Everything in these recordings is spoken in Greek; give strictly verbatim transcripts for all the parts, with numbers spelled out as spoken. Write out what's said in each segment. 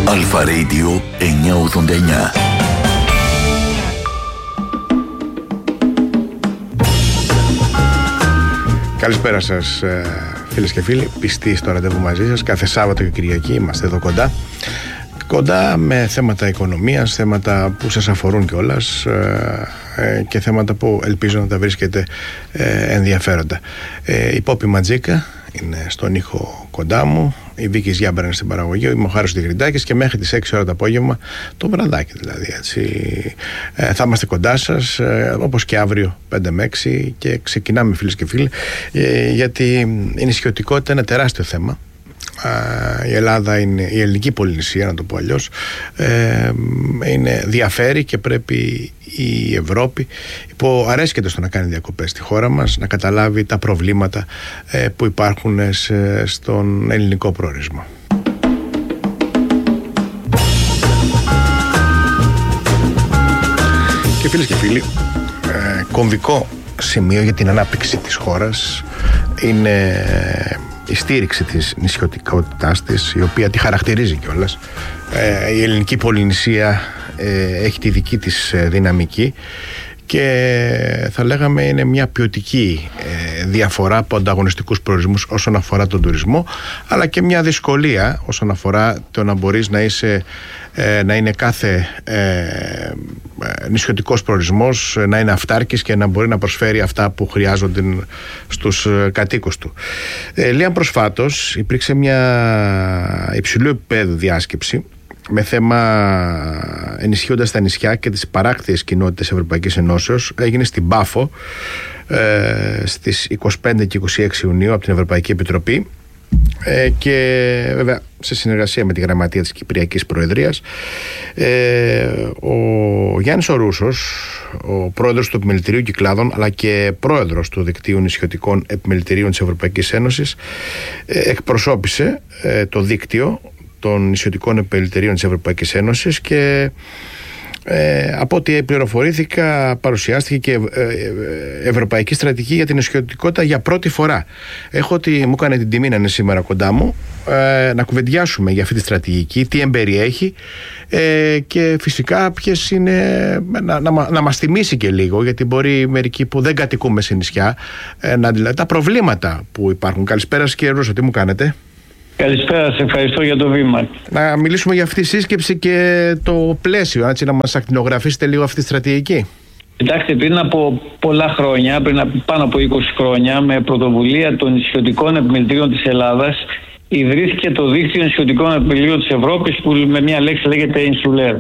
Αλφα Radio εννιακόσια ογδόντα εννιά. Καλησπέρα σας, φίλες και φίλοι. Πιστοί στο ραντεβού μαζί σας. Κάθε Σάββατο και Κυριακή είμαστε εδώ κοντά. Κοντά με θέματα οικονομίας, θέματα που σας αφορούν κιόλας και θέματα που ελπίζω να τα βρίσκετε ενδιαφέροντα. Η Πόπη Ματζίκα είναι στον ήχο κοντά μου, η Βίκη Γιάμπρα είναι στην παραγωγή, είμαι ο Χάρης Τιγριτάκης και μέχρι τις έξι ώρα το απόγευμα, το βραδάκι δηλαδή, έτσι, ε, θα είμαστε κοντά σας, ε, όπως και αύριο πέντε με έξι, και ξεκινάμε, φίλες και φίλοι, ε, γιατί η νησιωτικότητα είναι τεράστιο θέμα. Uh, η Ελλάδα είναι, η ελληνική πολυνησία, να το πω αλλιώς, ε, είναι, διαφέρει και πρέπει η Ευρώπη, που αρέσκεται στο να κάνει διακοπές στη χώρα μας, να καταλάβει τα προβλήματα ε, που υπάρχουν σε, στον ελληνικό προορισμό. Και φίλες και φίλοι, ε, κομβικό σημείο για την ανάπτυξη της χώρας είναι η στήριξη της νησιωτικότητάς της, η οποία τη χαρακτηρίζει κιόλας. Ε, η ελληνική πολυνησία ε, έχει τη δική της ε, δυναμική και θα λέγαμε είναι μια ποιοτική ε, διαφορά από ανταγωνιστικούς προορισμούς όσον αφορά τον τουρισμό, αλλά και μια δυσκολία όσον αφορά το να μπορείς να είσαι ε, να είναι κάθε ε, νησιωτικός προορισμός να είναι αυτάρκης και να μπορεί να προσφέρει αυτά που χρειάζονται στους κατοίκους του. Ε, Λίγαν προσφάτως υπήρξε μια υψηλού επίπεδου διάσκεψη με θέμα ενισχύοντας τα νησιά και τις παράκτιες κοινότητες Ευρωπαϊκής Ενώσεως. Έγινε στην Πάφο ε, στις είκοσι πέντε και είκοσι έξι Ιουνίου από την Ευρωπαϊκή Επιτροπή ε, και βέβαια σε συνεργασία με τη Γραμματεία της Κυπριακής Προεδρίας. ε, ο Γιάννης ο Ρούσος, ο πρόεδρος του Επιμελητηρίου Κυκλάδων αλλά και πρόεδρος του Δικτύου Νησιωτικών Επιμελητηρίων της Ευρωπαϊκής Ένωσης, ε, εκπροσώπησε ε, το δίκτυο των νησιωτικών επιμελητηρίων της Ευρωπαϊκής Ένωσης και ε, από ό,τι πληροφορήθηκα παρουσιάστηκε και ε, ε, Ευρωπαϊκή Στρατηγική για την Νησιωτικότητα για πρώτη φορά. Έχω ότι μου έκανε την τιμή να είναι σήμερα κοντά μου, ε, να κουβεντιάσουμε για αυτή τη στρατηγική, τι εμπεριέχει ε, και φυσικά ποιες είναι, να, να, να μας θυμίσει και λίγο, γιατί μπορεί μερικοί που δεν κατοικούμε σε νησιά ε, να δηλαδή τα προβλήματα που υπάρχουν. Καλησπέρα σας, κύριε Ρούσο, τι μου κάνετε? Καλησπέρα, σε ευχαριστώ για το βήμα. Να μιλήσουμε για αυτή τη σύσκεψη και το πλαίσιο, έτσι, να μας ακτινογραφήσετε λίγο αυτή τη στρατηγική. Κοιτάξτε, πριν από πολλά χρόνια, πριν από πάνω από είκοσι χρόνια, με πρωτοβουλία των νησιωτικών επιμελητηρίων της Ελλάδας, ιδρύθηκε το Δίκτυο Νησιωτικών Επιμελητηρίων της Ευρώπης, που με μια λέξη λέγεται Insular.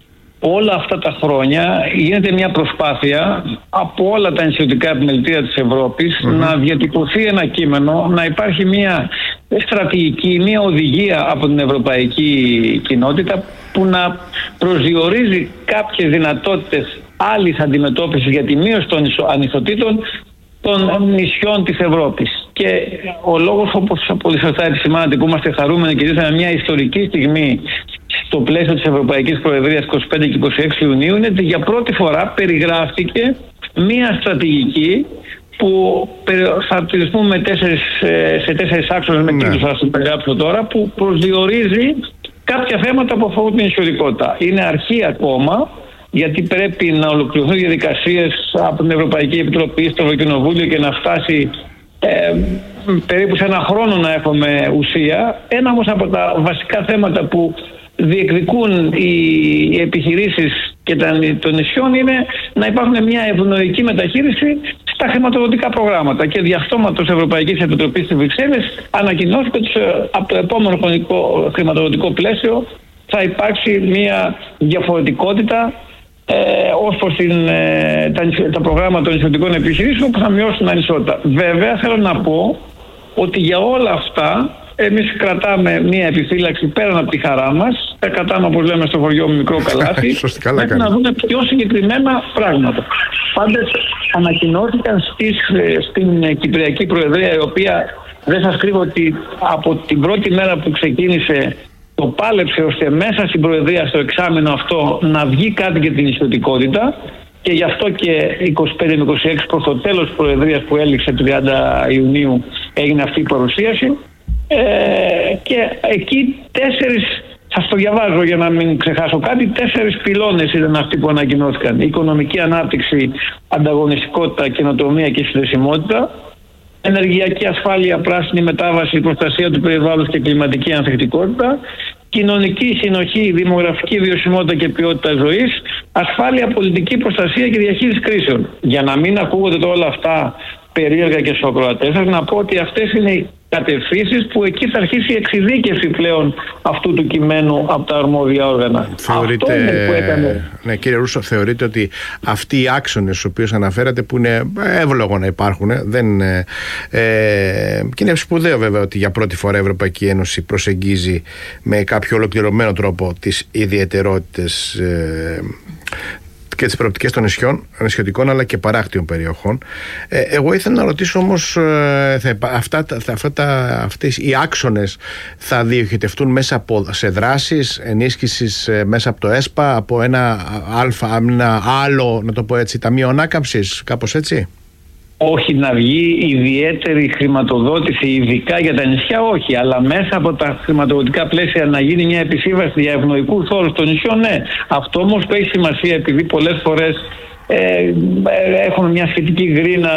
Όλα αυτά τα χρόνια γίνεται μια προσπάθεια από όλα τα νησιωτικά επιμελητήρια της Ευρώπης mm-hmm. να διατυπωθεί ένα κείμενο, να υπάρχει μια στρατηγική, μια οδηγία από την ευρωπαϊκή κοινότητα που να προσδιορίζει κάποιες δυνατότητες άλλης αντιμετώπισης για τη μείωση των ανισοτήτων των νησιών της Ευρώπης. Και ο λόγος, όπως πολύ σωστά επισημάνατε, που είμαστε χαρούμενοι και ζήσαμε μια ιστορική στιγμή στο πλαίσιο της Ευρωπαϊκής Προεδρίας είκοσι πέντε και είκοσι έξι Ιουνίου, είναι ότι για πρώτη φορά περιγράφτηκε μια στρατηγική που θα τη πούμε σε τέσσερις άξονες, με κύκλους θα σας περιγράψω τώρα, που προσδιορίζει κάποια θέματα που αφορούν την νησιωτικότητα. Είναι αρχή ακόμα, γιατί πρέπει να ολοκληρωθούν διαδικασίες από την Ευρωπαϊκή Επιτροπή στο Ευρωκοινοβούλιο και να φτάσει ε, περίπου σε ένα χρόνο να έχουμε ουσία. Ένα όμως από τα βασικά θέματα που διεκδικούν οι επιχειρήσεις και των νησιών είναι να υπάρχουν μια ευνοϊκή μεταχείριση στα χρηματοδοτικά προγράμματα. Και διαστόματος Ευρωπαϊκής Επιτροπής στις Βρυξέλλες ανακοινώθηκε ότι από το επόμενο χρονικό χρηματοδοτικό πλαίσιο θα υπάρξει μια διαφορετικότητα ε, ως προς την, ε, τα, τα προγράμματα των νησιωτικών επιχειρήσεων που θα μειώσουν την ανισότητα. Βέβαια, θέλω να πω ότι για όλα αυτά εμείς κρατάμε μια επιφύλαξη πέραν από τη χαρά μας. Τα κρατάμε, όπως λέμε στο χωριό μου, μικρό καλάθι. Πρέπει να δούμε πιο συγκεκριμένα πράγματα. Πάντως ανακοινώθηκαν στις, στην Κυπριακή Προεδρία, η οποία δεν σας κρύβω ότι από την πρώτη μέρα που ξεκίνησε το πάλεψε ώστε μέσα στην Προεδρία, στο εξάμηνο αυτό, να βγει κάτι για την νησιωτικότητα. Και γι' αυτό και είκοσι πέντε με είκοσι έξι προς το τέλος της Προεδρίας, που έληξε τριάντα Ιουνίου, έγινε αυτή η παρουσίαση. Ε, και εκεί τέσσερις, Σας το διαβάζω για να μην ξεχάσω κάτι. Τέσσερις πυλώνες ήταν αυτοί που ανακοινώθηκαν. Οικονομική ανάπτυξη, ανταγωνιστικότητα, καινοτομία και συνδεσιμότητα. Ενεργειακή ασφάλεια, πράσινη μετάβαση, προστασία του περιβάλλοντος και κλιματική ανθεκτικότητα. Κοινωνική συνοχή, δημογραφική βιωσιμότητα και ποιότητα ζωής. Ασφάλεια, πολιτική προστασία και διαχείριση κρίσεων. Για να μην ακούγονται όλα αυτά περίεργα και στους ακροατές σας, να πω ότι αυτές είναι οι κατευθύνσεις που εκεί θα αρχίσει η εξειδίκευση πλέον αυτού του κειμένου από τα αρμόδια όργανα. Θεωρείτε, Αυτό είναι που έκανε. Ναι, κύριε Ρούσο, θεωρείτε ότι αυτοί οι άξονες στους οποίους αναφέρατε, που είναι εύλογο να υπάρχουν, δεν, ε, και είναι σπουδαίο βέβαια ότι για πρώτη φορά η Ευρωπαϊκή Ένωση προσεγγίζει με κάποιο ολοκληρωμένο τρόπο τις ιδιαιτερότητες ε, και τις προοπτικές των νησιών, νησιωτικών αλλά και παράκτιων περιοχών. Ε, εγώ ήθελα να ρωτήσω όμως, ε, θα, αυτά, θα, αυτά, τα, αυτές οι άξονες θα διοχετευτούν μέσα από σε δράσεις ενίσχυσης ε, μέσα από το ΕΣΠΑ, από ένα, αλφα, ένα άλλο, να το πω έτσι, ταμείο ανάκαμψης, κάπως έτσι? Όχι να βγει ιδιαίτερη χρηματοδότηση ειδικά για τα νησιά, όχι, αλλά μέσα από τα χρηματοδοτικά πλαίσια να γίνει μια επισύμβαση για ευνοϊκούς όρους των νησιών, ναι. Αυτό όμως που έχει σημασία, επειδή πολλές φορές ε, έχουμε μια σχετική γκρίνα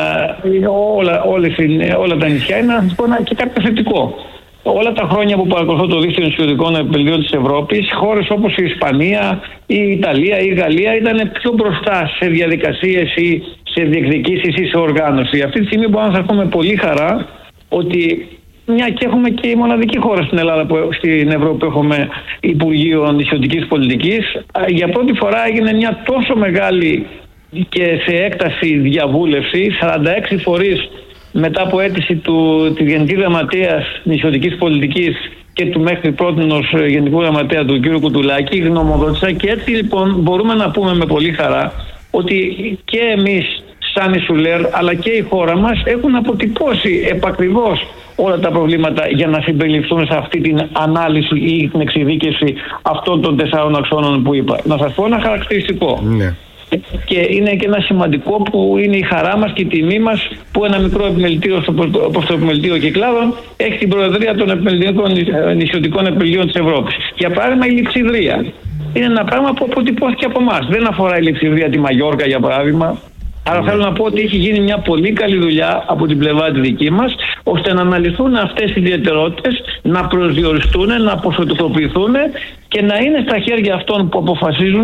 όλα, όλες, όλα τα νησιά, είναι να σας πω και κάποιο θετικό. Όλα τα χρόνια που παρακολουθώ το δίκτυο νησιωτικών επενδύων της Ευρώπης, χώρες όπως η Ισπανία, η Ιταλία, η Γαλλία ήταν πιο μπροστά σε διαδικασίες ή σε διεκδικήσεις ή σε οργάνωση. Αυτή τη στιγμή μπορούμε να σας πούμε πολύ χαρά ότι μια και έχουμε και η μοναδική χώρα στην Ελλάδα, που, στην Ευρώπη, που έχουμε Υπουργείο Νησιωτικής Πολιτικής, για πρώτη φορά έγινε μια τόσο μεγάλη και σε έκταση διαβούλευση, σαράντα έξι φορείς μετά από αίτηση του, της Γενικής Γραμματείας Νησιωτικής Πολιτικής και του μέχρι πρότινος Γενικού Γραμματέα του κ. Κουτουλάκη, γνωμοδότησα, και έτσι λοιπόν μπορούμε να πούμε με πολύ χαρά ότι και εμείς σαν Ισουλέρ αλλά και η χώρα μας έχουν αποτυπώσει επακριβώς όλα τα προβλήματα για να συμπεριληφθούν σε αυτή την ανάλυση ή την εξειδίκευση αυτών των τεσσάρων αξώνων που είπα. Να σας πω ένα χαρακτηριστικό. Ναι. Και είναι και ένα σημαντικό που είναι η χαρά μας και η τιμή μας που ένα μικρό επιμελητήριο όπως το Επιμελητήριο Κυκλάδων έχει την προεδρία των νησιωτικών επιμελητήριων της Ευρώπης. Για παράδειγμα, η Λειψιδρία. Είναι ένα πράγμα που αποτυπώθηκε από εμάς. Δεν αφορά η Λειψιδρία τη Μαγιόρκα, για παράδειγμα. Άρα θέλω να πω ότι έχει γίνει μια πολύ καλή δουλειά από την πλευρά τη δική μας, ώστε να αναλυθούν αυτές οι ιδιαιτερότητες, να προσδιοριστούν, να ποσοτικοποιηθούν και να είναι στα χέρια αυτών που αποφασίζουν,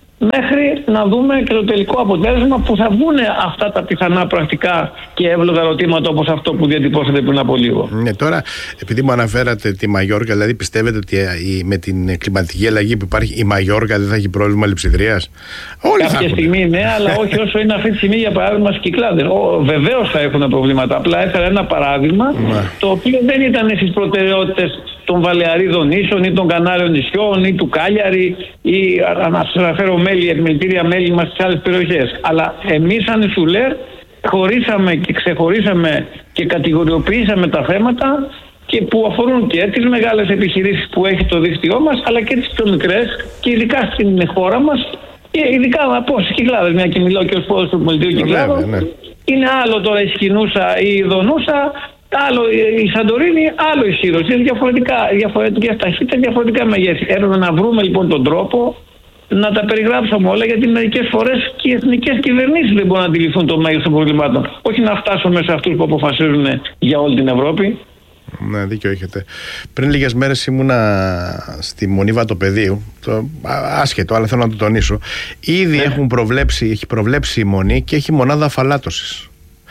μέχρι να δούμε και το τελικό αποτέλεσμα που θα βγουν αυτά τα πιθανά πρακτικά και εύλογα ερωτήματα όπως αυτό που διατυπώσατε πριν από λίγο. Ναι, τώρα, επειδή μου αναφέρατε τη Μαγιόρκα, δηλαδή πιστεύετε ότι με την κλιματική αλλαγή που υπάρχει η Μαγιόρκα δεν θα έχει πρόβλημα λειψιδρίας? Όλοι Κάποια στιγμή ναι, αλλά όχι όσο είναι αυτή τη στιγμή για παράδειγμα στις Κυκλάδες. Βεβαίως θα έχουν προβλήματα. Απλά έφερα ένα παράδειγμα το οποίο δεν ήταν στις προτεραιότητες των Βαλεαρίδων νήσων ή των Κανάριων νησιών ή του Κάλιαρη ή να σας αναφέρω μέλη, επιμελητήρια μέλη μας στις άλλες περιοχές. Αλλά εμείς σαν Ισουλέρ χωρίσαμε και ξεχωρίσαμε και κατηγοριοποιήσαμε τα θέματα και που αφορούν και τις μεγάλες επιχειρήσεις που έχει το δίκτυό μας, αλλά και τις πιο μικρές, και ειδικά στην χώρα μας και ειδικά από στις Κυκλάδες, μια και μιλάω και ως πρόεδρος του Επιμελητηρίου Κυκλάδων. Ναι. Είναι άλλο τώρα η Σκηνούσα ή η Δονούσα, άλλο η Σαντορίνη, άλλο η Σύρος. Είναι διαφορετικά, διαφορετικές ταχύτητες, διαφορετικά μεγέθη. Έπρεπε να βρούμε λοιπόν τον τρόπο να τα περιγράψουμε όλα, γιατί μερικές φορές και οι εθνικές κυβερνήσεις δεν μπορούν να αντιληφθούν το μέγεθος των προβλημάτων. Όχι να φτάσουμε σε αυτούς που αποφασίζουν για όλη την Ευρώπη. Ναι, δίκιο έχετε. Πριν λίγες μέρες ήμουνα στη Μονή Βατοπεδίου, το άσχετο, αλλά θέλω να το τονίσω. Ήδη ναι. έχουν προβλέψει, έχει προβλέψει η Μονή και έχει μονάδα αφαλάτωσης.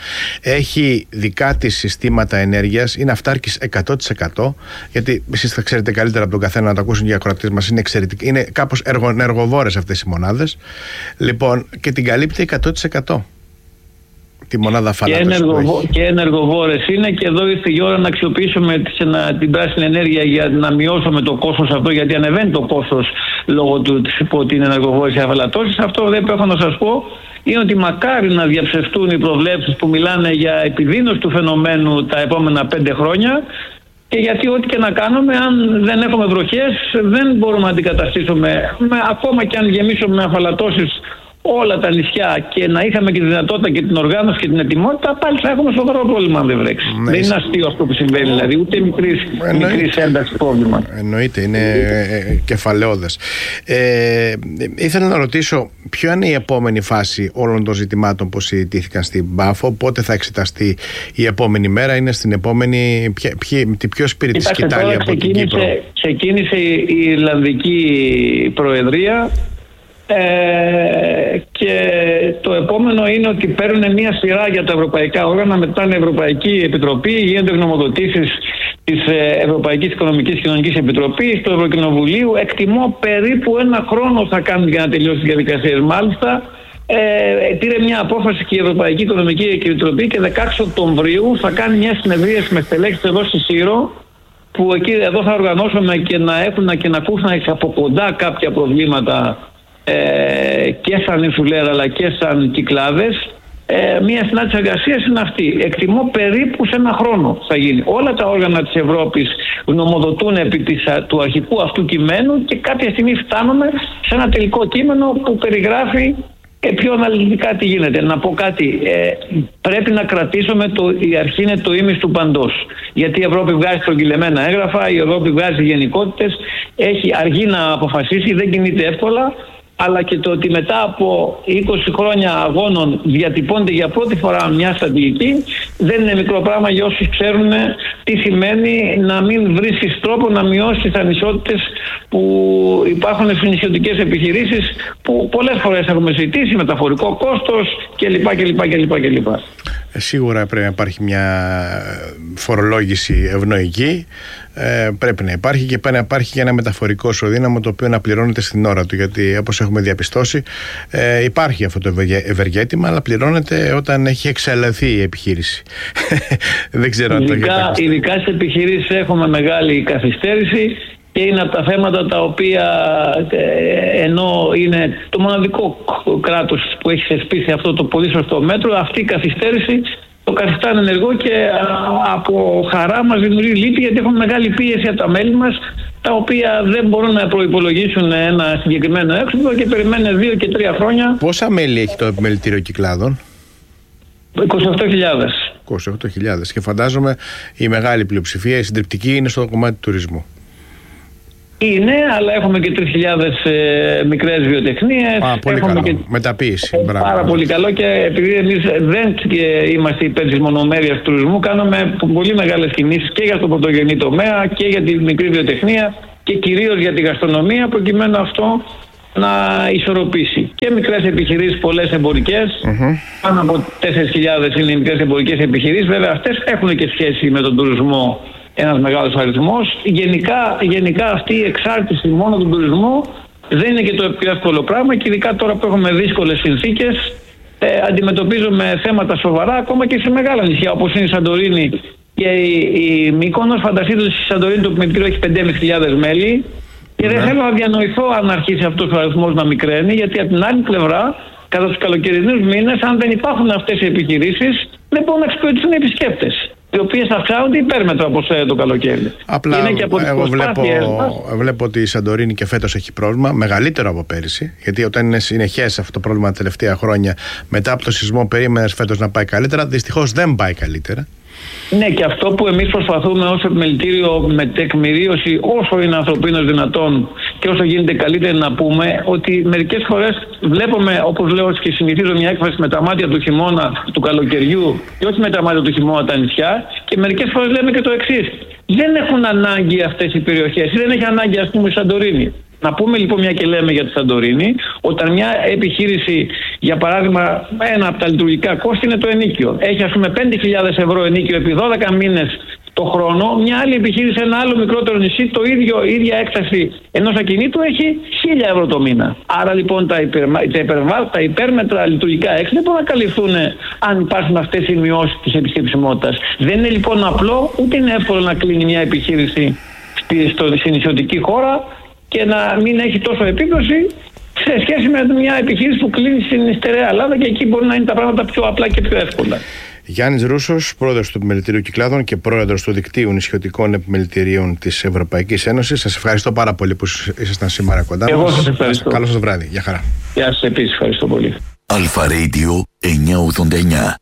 Έχει δικά της συστήματα ενέργειας, είναι αυτάρκης εκατό τοις εκατό, γιατί εσείς θα ξέρετε καλύτερα από τον καθένα, να το ακούσουν και οι ακροατές μας, είναι, είναι κάπως ενεργοβόρες αυτές οι μονάδες. Λοιπόν, και την καλύπτει εκατό τοις εκατό. Τη μονάδα αφαλάτωσης. Και, ενεργοβο... και ενεργοβόρες είναι, και εδώ ήρθε η ώρα να αξιοποιήσουμε την πράσινη ενέργεια για να μειώσουμε το κόστος αυτό, γιατί ανεβαίνει το κόστος λόγω του ότι είναι ενεργοβόρες οι αφαλατώσεις. Αυτό δεν έχω να σας πω είναι ότι μακάρι να διαψευστούν οι προβλέψεις που μιλάνε για επιδείνωση του φαινομένου τα επόμενα πέντε χρόνια, και γιατί ό,τι και να κάνουμε, αν δεν έχουμε βροχές, δεν μπορούμε να αντικαταστήσουμε, με, ακόμα και αν γεμίσουμε με αφαλατώσεις όλα τα νησιά και να είχαμε και τη δυνατότητα και την οργάνωση και την ετοιμότητα, πάλι θα έχουμε σοβαρό πρόβλημα αν δεν βρέξει. Ναι, δεν είναι αστείο αυτό που συμβαίνει, δηλαδή, ούτε μικρή ένταξη πρόβλημα. Εννοείται, είναι ε, κεφαλαιώδες. Ε, ήθελα να ρωτήσω, ποια είναι η επόμενη φάση όλων των ζητημάτων που συζητήθηκαν στην Πάφο, πότε θα εξεταστεί η επόμενη μέρα, είναι στην επόμενη, ποια, ποια, τη πιο σπίρτη της σκητάλη από την Κύπρο? Ξεκίνησε η Ιρλανδική Προεδρία. Ε, και το επόμενο είναι ότι παίρνουν μια σειρά για τα ευρωπαϊκά όργανα, μετά την Ευρωπαϊκή Επιτροπή, γίνονται γνωμοδοτήσεις της Ευρωπαϊκής Οικονομικής και Κοινωνικής Επιτροπής, του Ευρωκοινοβουλίου. Εκτιμώ περίπου ένα χρόνο θα κάνουν για να τελειώσει τις διαδικασίες. Μάλιστα, ε, πήρε μια απόφαση και η Ευρωπαϊκή Οικονομική Επιτροπή και δεκαέξι Οκτωβρίου θα κάνει μια συνεδρίαση με στελέχους εδώ στη Σύρο, που εκεί εδώ θα οργανώσουμε και να έχουν και να ακούσουν από κοντά κάποια προβλήματα. Ε, και σαν Ινσουλέρα αλλά και σαν Κυκλάδες. ε, Μία συνάντηση εργασίας είναι αυτή. Εκτιμώ περίπου σε ένα χρόνο θα γίνει. Όλα τα όργανα της Ευρώπης γνωμοδοτούν επί της, του αρχικού αυτού κειμένου και κάποια στιγμή φτάνουμε σε ένα τελικό κείμενο που περιγράφει ε, πιο αναλυτικά τι γίνεται. Να πω κάτι, ε, πρέπει να κρατήσουμε το, η αρχή είναι το ίμις του παντός, γιατί η Ευρώπη βγάζει στρογγυλεμένα έγγραφα, η Ευρώπη βγάζει γενικότητες, έχει αργεί να αποφασίσει, δεν κινείται εύκολα. Αλλά και το ότι μετά από είκοσι χρόνια αγώνων διατυπώνεται για πρώτη φορά μια στρατηγική, δεν είναι μικρό πράγμα για όσους ξέρουν τι σημαίνει να μην βρίσκεις τρόπο να μειώσεις τις ανισότητες που υπάρχουν στις νησιωτικές επιχειρήσεις, που πολλές φορές έχουμε συζητήσει, μεταφορικό κόστος κλπ. κλπ, κλπ, κλπ. Ε, σίγουρα πρέπει να υπάρχει μια φορολόγηση ευνοϊκή. Ε, πρέπει να υπάρχει και πρέπει να υπάρχει και ένα μεταφορικό ισοδύναμο το οποίο να πληρώνεται στην ώρα του, γιατί όπως έχουμε διαπιστώσει ε, υπάρχει αυτό το ευεργέτημα, αλλά πληρώνεται όταν έχει εξαλειφθεί η επιχείρηση. Δεν ξέρω αν το ειδικά, έχετε. Ειδικά στις επιχειρήσεις έχουμε μεγάλη καθυστέρηση και είναι από τα θέματα τα οποία ε, ενώ είναι το μοναδικό κράτος που έχει θεσπίσει αυτό το πολύ σωστό μέτρο, αυτή η καθυστέρηση το καθιστά ενεργό και α, από χαρά μας δημιουργεί λύπη, γιατί έχουμε μεγάλη πίεση από τα μέλη μας, τα οποία δεν μπορούν να προϋπολογίσουν ένα συγκεκριμένο έξοδο και περιμένουν δύο και τρία χρόνια. Πόσα μέλη έχει το Επιμελητήριο Κυκλάδων? είκοσι οκτώ χιλιάδες. είκοσι οκτώ χιλιάδες. Και φαντάζομαι η μεγάλη πλειοψηφία, η συντριπτική, είναι στο κομμάτι του τουρισμού. Είναι, αλλά έχουμε και τρεις χιλιάδες ε, μικρές βιοτεχνίες. Α, πολύ έχουμε καλό. Και... Μεταποίηση. Ε, πάρα πολύ καλό, και επειδή εμείς δεν είμαστε υπέρ της μονομέρειας του τουρισμού, κάνουμε πολύ μεγάλες κινήσεις και για το πρωτογενή τομέα και για τη μικρή βιοτεχνία και κυρίως για τη γαστρονομία, προκειμένου αυτό να ισορροπήσει. Και μικρές επιχειρήσεις, πολλές εμπορικές, mm-hmm. πάνω από τέσσερις χιλιάδες είναι οι μικρές εμπορικές επιχειρήσεις. Βέβαια αυτές έχουν και σχέση με τον τουρισμό, ένας μεγάλος αριθμός. Γενικά, γενικά αυτή η εξάρτηση μόνο του τουρισμού δεν είναι και το πιο εύκολο πράγμα, και ειδικά τώρα που έχουμε δύσκολες συνθήκες, ε, αντιμετωπίζουμε θέματα σοβαρά ακόμα και σε μεγάλα νησιά όπως είναι η Σαντορίνη και η, η Μύκονος. Φανταστείτε ότι στη Σαντορίνη το Επιμελητήριο έχει πέντε χιλιάδες μέλη και δεν θέλω να διανοηθώ αν αρχίσει αυτός ο αριθμός να μικραίνει, γιατί από την άλλη πλευρά κατά τους καλοκαιρινούς μήνες, αν δεν υπάρχουν αυτές οι επιχειρήσεις, δεν μπορούν να εξυπηρετήσουν οι επισκέπτες, οι οποίες αυξάνονται υπέρμετρα από το καλοκαίρι. Απλά είναι και από εγώ βλέπω, βλέπω ότι η Σαντορίνη και φέτος έχει πρόβλημα μεγαλύτερο από πέρυσι, γιατί όταν είναι συνεχές αυτό το πρόβλημα τα τελευταία χρόνια, μετά από το σεισμό περίμενες φέτος να πάει καλύτερα, δυστυχώς δεν πάει καλύτερα. Ναι, και αυτό που εμείς προσπαθούμε ως Επιμελητήριο με τεκμηρίωση όσο είναι ανθρωπίνως δυνατόν και όσο γίνεται καλύτερα, να πούμε ότι μερικές φορές βλέπουμε, όπως λέω και συνηθίζω, μια έκφραση με τα μάτια του χειμώνα του καλοκαιριού και όχι με τα μάτια του χειμώνα τα νησιά, και μερικές φορές λέμε και το εξής: δεν έχουν ανάγκη αυτές οι περιοχές, δεν έχει ανάγκη ας πούμε η Σαντορίνη. Να πούμε λοιπόν, μια και λέμε για τη Σαντορίνη, όταν μια επιχείρηση, για παράδειγμα, ένα από τα λειτουργικά κόστη είναι το ενοίκιο. Έχει ας πούμε πέντε χιλιάδες ευρώ ενοίκιο επί δώδεκα μήνες το χρόνο. Μια άλλη επιχείρηση σε ένα άλλο μικρότερο νησί, το ίδιο, η ίδια έκταση ενός ακινήτου, έχει χίλια ευρώ το μήνα. Άρα λοιπόν τα, υπερ, τα, υπερβα, τα υπέρμετρα λειτουργικά έξοδα δεν μπορούν να καλυφθούν αν υπάρχουν αυτές οι μειώσεις της επισκεψιμότητας. Δεν είναι λοιπόν απλό, ούτε είναι εύκολο να κλείνει μια επιχείρηση στη νησιωτική χώρα και να μην έχει τόσο επίπτωση σε σχέση με μια επιχείρηση που κλείνει στην στερεά Ελλάδα, και εκεί μπορεί να είναι τα πράγματα πιο απλά και πιο εύκολα. Γιάννης Ρούσος, πρόεδρος του Επιμελητηρίου Κυκλάδων και πρόεδρος του Δικτύου Νησιωτικών Επιμελητηρίων της Ευρωπαϊκής Ένωσης. Σας ευχαριστώ πάρα πολύ που ήσασταν σήμερα κοντά μας. Εγώ σας ευχαριστώ. Καλό σας βράδυ. Γεια χαρά. Γεια σας επίσης. Ευχαριστώ πολύ. Αλφα Radio εννιακόσια ογδόντα εννιά.